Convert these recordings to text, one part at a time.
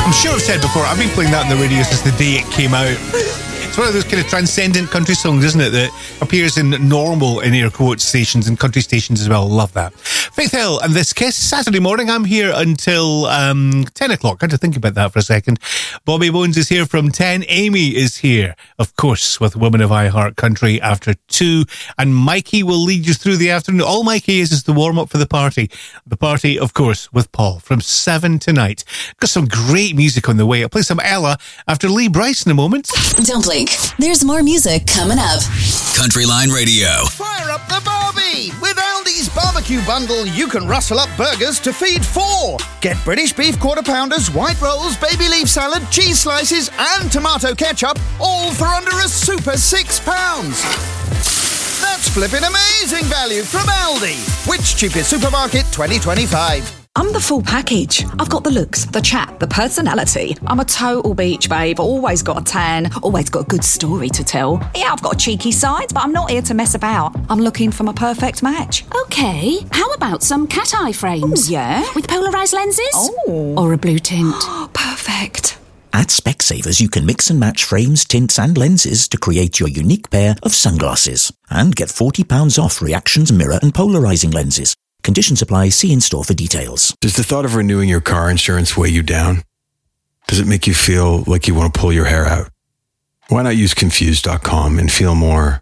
I'm sure I've said before, I've been playing that on the radio since the day it came out. It's one of those kind of transcendent country songs, isn't it, that appears in normal, in air quotes, stations and country stations as well. Love that. Faith Hill and This Kiss, Saturday morning. I'm here until 10 o'clock. I had to think about that for a second. Bobby Bones is here from 10. Amy is here, of course, with Women of I Heart Country after 2. And Mikey will lead you through the afternoon. All Mikey is the warm-up for the party. The party, of course, with Paul from 7 tonight. Got some great music on the way. I'll play some Ella after Lee Bryce in a moment. Don't blink. There's more music coming up. Countryline Radio. Fire up the Barbie! With Aldi's barbecue bundle, you can rustle up burgers to feed 4. Get British beef quarter pounders, white rolls, baby leaf salad, cheese slices, and tomato ketchup, all for under a super £6. That's flipping amazing value from Aldi. Which cheapest supermarket 2025? I'm the full package. I've got the looks, the chat, the personality. I'm a total beach babe, always got a tan, always got a good story to tell. Yeah, I've got a cheeky side, but I'm not here to mess about. I'm looking for my perfect match. Okay, how about some cat eye frames? Ooh, yeah? With polarised lenses? Oh. Or a blue tint? Perfect. At Specsavers, you can mix and match frames, tints and lenses to create your unique pair of sunglasses. And get £40 off Reactions mirror and polarising lenses. Conditions apply. See in-store for details. Does the thought of renewing your car insurance weigh you down? Does it make you feel like you want to pull your hair out? Why not use Confused.com and feel more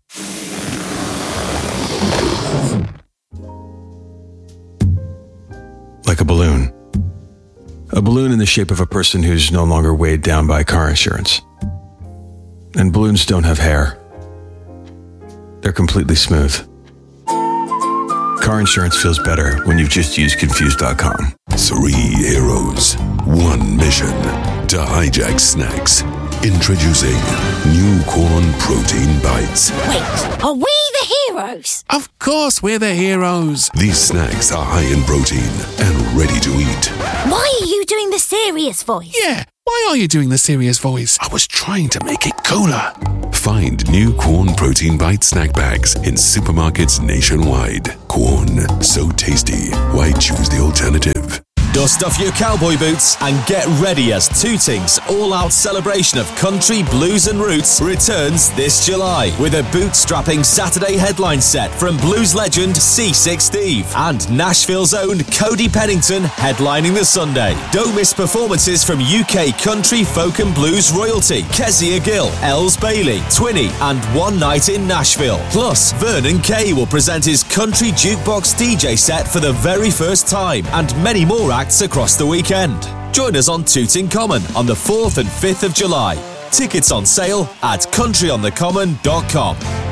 like a balloon? A balloon in the shape of a person who's no longer weighed down by car insurance. And balloons don't have hair. They're completely smooth. Car insurance feels better when you've just used Confused.com. 3 heroes, 1 mission to hijack snacks. Introducing new corn protein bites. Wait, are we the heroes? Of course we're the heroes. These snacks are high in protein and ready to eat. Why are you doing the serious voice? Yeah, why are you doing the serious voice? I was trying to make it cooler. Find new Corn Protein Bite snack bags in supermarkets nationwide. Corn, so tasty. Why choose the alternative? Dust off your cowboy boots and get ready as Tooting's all-out celebration of country, blues and roots returns this July with a bootstrapping Saturday headline set from blues legend C6 Steve and Nashville's own Cody Pennington headlining the Sunday. Don't miss performances from UK country, folk and blues royalty Kezia Gill, Els Bailey, Twinny and One Night in Nashville. Plus, Vernon Kay will present his country jukebox DJ set for the very first time and many more acts across the weekend. Join us on Tooting Common on the 4th and 5th of July. Tickets on sale at countryonthecommon.com.